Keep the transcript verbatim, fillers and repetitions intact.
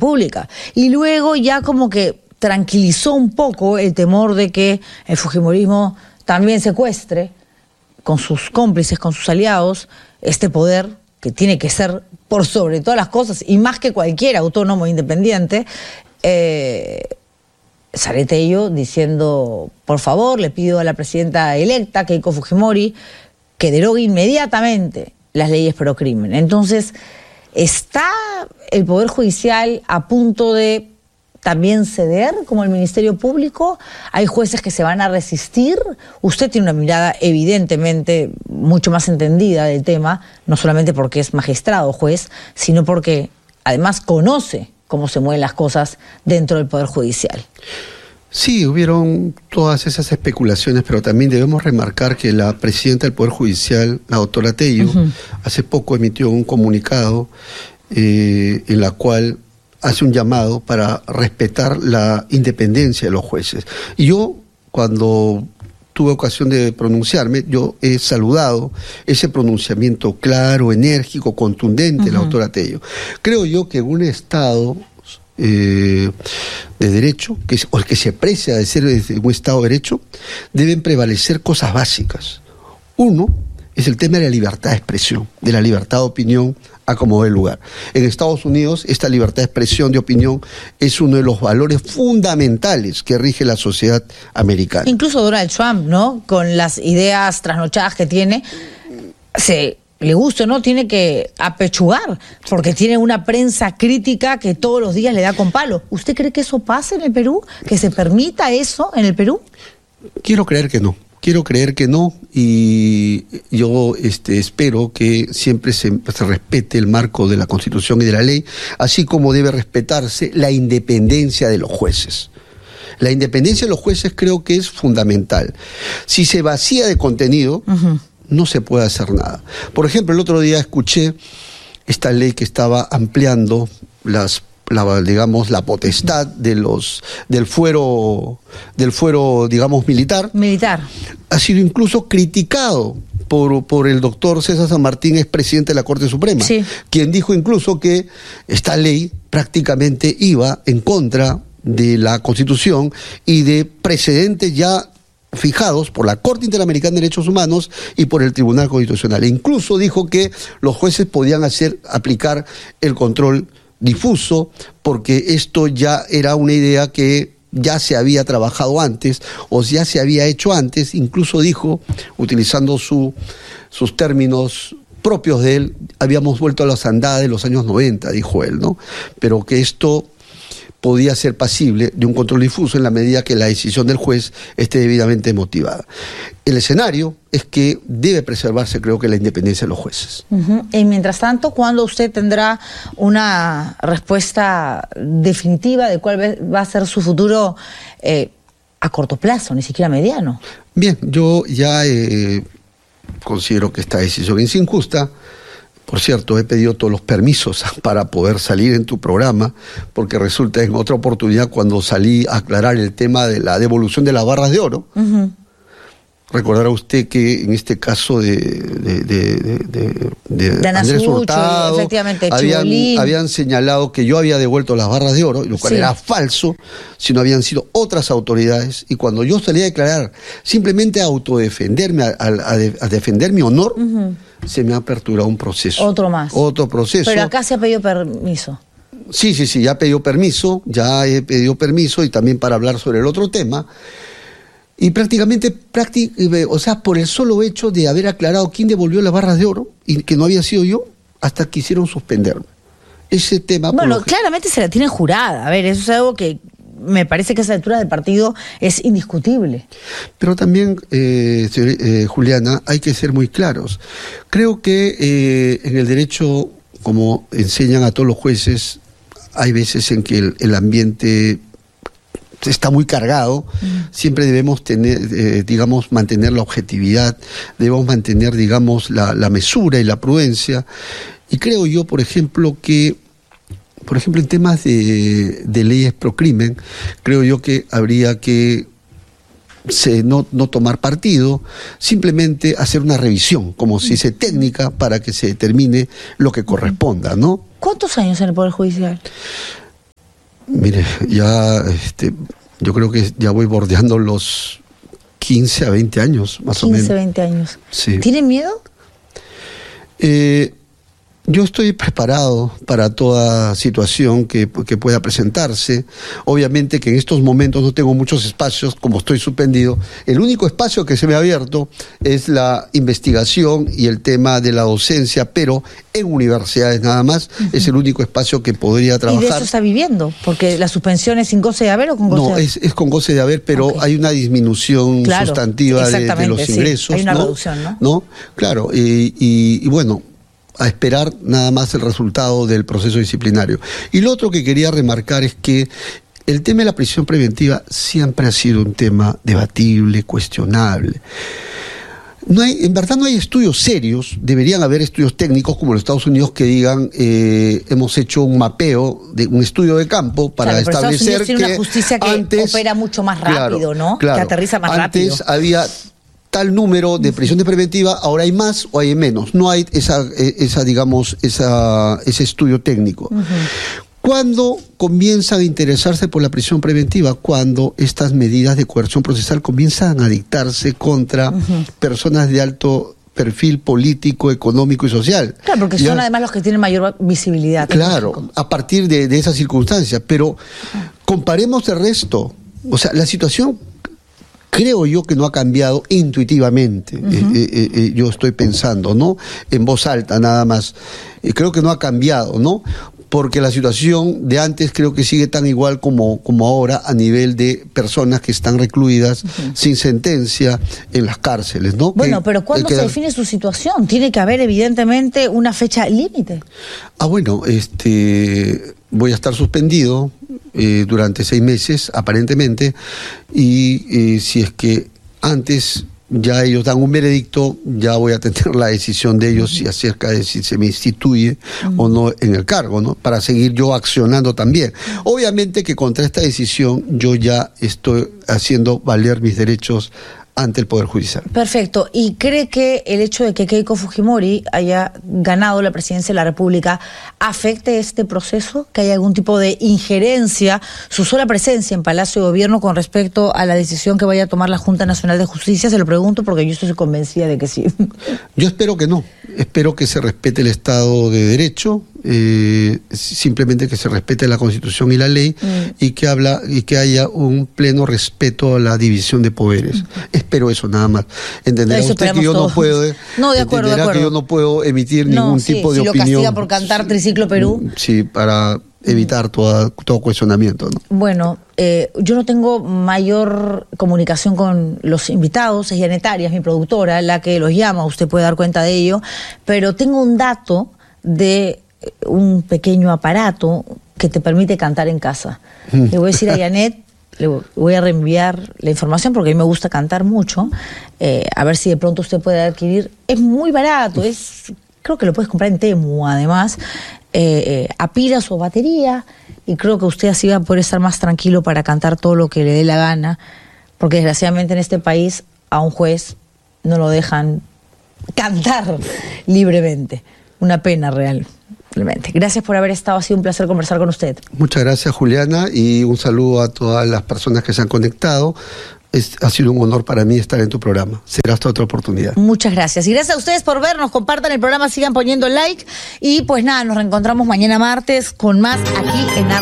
República. Y luego ya como que tranquilizó un poco el temor de que el fujimorismo también secuestre con sus cómplices, con sus aliados, este poder que tiene que ser por sobre todas las cosas y más que cualquier autónomo independiente. eh, Sale Tello diciendo, por favor, le pido a la presidenta electa, Keiko Fujimori, que derogue inmediatamente las leyes pro crimen. Entonces, ¿está el Poder Judicial a punto de también ceder, como el Ministerio Público? ¿Hay jueces que se van a resistir? Usted tiene una mirada evidentemente mucho más entendida del tema, no solamente porque es magistrado o juez, sino porque además conoce cómo se mueven las cosas dentro del Poder Judicial. Sí, hubieron todas esas especulaciones, pero también debemos remarcar que la presidenta del Poder Judicial, la doctora Tello, uh-huh. hace poco emitió un comunicado eh, en la cual hace un llamado para respetar la independencia de los jueces. Y yo, cuando tuve ocasión de pronunciarme, yo he saludado ese pronunciamiento claro, enérgico, contundente uh-huh. de la doctora Tello. Creo yo que en un Estado eh, de derecho, que es, o el que se aprecia de ser un Estado de derecho, deben prevalecer cosas básicas. Uno es el tema de la libertad de expresión, de la libertad de opinión a como dé lugar. En Estados Unidos, esta libertad de expresión, de opinión, es uno de los valores fundamentales que rige la sociedad americana. Incluso Donald Trump, ¿no? Con las ideas trasnochadas que tiene, se, le gusta o no, tiene que apechugar, porque tiene una prensa crítica que todos los días le da con palo. ¿Usted cree que eso pase en el Perú? ¿Que se permita eso en el Perú? Quiero creer que no. Quiero creer que no, y yo este, espero que siempre se, se respete el marco de la Constitución y de la ley, así como debe respetarse la independencia de los jueces. La independencia de los jueces creo que es fundamental. Si se vacía de contenido, uh-huh. no se puede hacer nada. Por ejemplo, el otro día escuché esta ley que estaba ampliando las La, digamos, la potestad de los del fuero del fuero, digamos, militar. Militar. Ha sido incluso criticado por, por el doctor César San Martín, ex presidente de la Corte Suprema, sí. quien dijo incluso que esta ley prácticamente iba en contra de la Constitución y de precedentes ya fijados por la Corte Interamericana de Derechos Humanos y por el Tribunal Constitucional. E incluso dijo que los jueces podían hacer aplicar el control difuso, porque esto ya era una idea que ya se había trabajado antes o ya se había hecho antes. Incluso dijo, utilizando su, sus términos propios de él, habíamos vuelto a las andadas de los años noventa, dijo él, ¿no? Pero que esto podía ser pasible de un control difuso en la medida que la decisión del juez esté debidamente motivada. El escenario es que debe preservarse, creo que, la independencia de los jueces. Uh-huh. Y mientras tanto, ¿cuándo usted tendrá una respuesta definitiva de cuál va a ser su futuro eh, a corto plazo, ni siquiera mediano? Bien, yo ya eh, considero que esta decisión es injusta. Por cierto, he pedido todos los permisos para poder salir en tu programa, porque resulta en otra oportunidad cuando salí a aclarar el tema de la devolución de las barras de oro. Uh-huh. Recordará usted que en este caso de, de, de, de, de, de, de Andrés Sucho, Hurtado, efectivamente, habían, habían señalado que yo había devuelto las barras de oro, lo cual sí. era falso, sino habían sido otras autoridades, y cuando yo salí a declarar, simplemente a autodefenderme, a, a, a defender mi honor, uh-huh. se me ha aperturado un proceso. Otro más. Otro proceso. Pero acá se ha pedido permiso. Sí, sí, sí, ya he pedido permiso, ya he pedido permiso, y también para hablar sobre el otro tema. Y prácticamente, prácti o sea, por el solo hecho de haber aclarado quién devolvió las barras de oro, y que no había sido yo, hasta quisieron suspenderme. Ese tema... Bueno, claramente se la tiene jurada. A ver, eso es algo que me parece que a esa altura del partido es indiscutible. Pero también, eh, eh, Juliana, hay que ser muy claros. Creo que eh, en el derecho, como enseñan a todos los jueces, hay veces en que el, el ambiente está muy cargado. Mm. Siempre debemos tener, eh, digamos, mantener la objetividad, debemos mantener, digamos, la, la mesura y la prudencia. Y creo yo, por ejemplo, que Por ejemplo, en temas de, de leyes pro crimen, creo yo que habría que se, no, no tomar partido, simplemente hacer una revisión, como se dice, técnica, para que se determine lo que corresponda, ¿no? ¿Cuántos años en el Poder Judicial? Mire, ya este, yo creo que ya voy bordeando los quince a veinte años, más o menos. quince, veinte años. Sí. ¿Tiene miedo? Eh, yo estoy preparado para toda situación que, que pueda presentarse. Obviamente que en estos momentos no tengo muchos espacios, como estoy suspendido. El único espacio que se me ha abierto es la investigación y el tema de la docencia, pero en universidades nada más. Uh-huh. Es el único espacio que podría trabajar. ¿Y de eso está viviendo? Porque la suspensión es sin goce de haber o con goce no, de haber. No, es, es con goce de haber, pero okay. hay una disminución claro, sustantiva de, de los ingresos. Sí, hay una ¿no? reducción, ¿no? ¿No? Claro, y, y, y bueno, a esperar nada más el resultado del proceso disciplinario. Y lo otro que quería remarcar es que el tema de la prisión preventiva siempre ha sido un tema debatible, cuestionable. No hay, en verdad no hay estudios serios, deberían haber estudios técnicos como en los Estados Unidos que digan eh, hemos hecho un mapeo, de un estudio de campo para claro, establecer tiene que una justicia que antes, opera mucho más rápido, claro, ¿no? Claro, que aterriza más antes rápido. Había tal número de prisiones preventivas, ahora hay más o hay menos. No hay esa, esa digamos, esa, ese estudio técnico. Uh-huh. ¿Cuándo comienzan a interesarse por la prisión preventiva? Cuando estas medidas de coerción procesal comienzan a dictarse contra uh-huh. personas de alto perfil político, económico y social. Claro, porque ¿Ya? son además los que tienen mayor visibilidad. Claro, a partir de, de esas circunstancias. Pero uh-huh. comparemos el resto. O sea, la situación creo yo que no ha cambiado intuitivamente. Uh-huh. eh, eh, eh, yo estoy pensando, ¿no? En voz alta nada más. Eh, creo que no ha cambiado, ¿no? Porque la situación de antes creo que sigue tan igual como, como ahora a nivel de personas que están recluidas uh-huh. sin sentencia en las cárceles, ¿no? Bueno, que, pero ¿cuándo que, se define su situación? Tiene que haber evidentemente una fecha límite. Ah, bueno, este, voy a estar suspendido eh, durante seis meses, aparentemente, y eh, si es que antes ya ellos dan un veredicto, ya voy a tener la decisión de ellos uh-huh. acerca de si se me instituye uh-huh. o no en el cargo, ¿no? Para seguir yo accionando también. Uh-huh. Obviamente que contra esta decisión yo ya estoy haciendo valer mis derechos ante el Poder Judicial. Perfecto. ¿Y cree que el hecho de que Keiko Fujimori haya ganado la presidencia de la República afecte este proceso? ¿Que haya algún tipo de injerencia, su sola presencia en Palacio de Gobierno con respecto a la decisión que vaya a tomar la Junta Nacional de Justicia? Se lo pregunto porque yo estoy convencida de que sí. Yo espero que no. Espero que se respete el Estado de Derecho, eh, simplemente que se respete la Constitución y la ley mm. y que habla y que haya un pleno respeto a la división de poderes. Mm. Espero eso nada más. Entenderá eso usted que yo todos. no puedo, no, de acuerdo, entenderá de acuerdo. que yo no puedo emitir no, ningún sí, tipo de si opinión. Si lo castiga por cantar Triciclo Perú. Sí, para evitar toda, todo cuestionamiento, ¿no? Bueno, eh, yo no tengo mayor comunicación con los invitados, es Janet Arias, mi productora, la que los llama, usted puede dar cuenta de ello, pero tengo un dato de un pequeño aparato que te permite cantar en casa. Mm. Le voy a decir a Janet, le voy a reenviar la información porque a mí me gusta cantar mucho, eh, a ver si de pronto usted puede adquirir. Es muy barato, es creo que lo puedes comprar en Temu además, eh, eh, a pilas o batería, y creo que usted así va a poder estar más tranquilo para cantar todo lo que le dé la gana, porque desgraciadamente en este país a un juez no lo dejan cantar libremente. Una pena real. Gracias por haber estado, ha sido un placer conversar con usted. Muchas gracias, Juliana, y un saludo a todas las personas que se han conectado. Es, ha sido un honor para mí estar en tu programa. Será hasta otra oportunidad. Muchas gracias. Y gracias a ustedes por vernos. Compartan el programa, sigan poniendo like. Y pues nada, nos reencontramos mañana martes con más aquí en